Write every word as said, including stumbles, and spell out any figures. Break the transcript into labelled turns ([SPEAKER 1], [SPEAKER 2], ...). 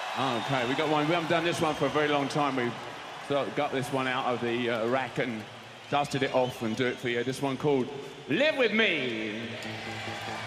[SPEAKER 1] Okay, we got one. We haven't done this one for a very long time. We sort of got this one out of the uh, rack and dusted it off and do it for you. This one called Live With Me.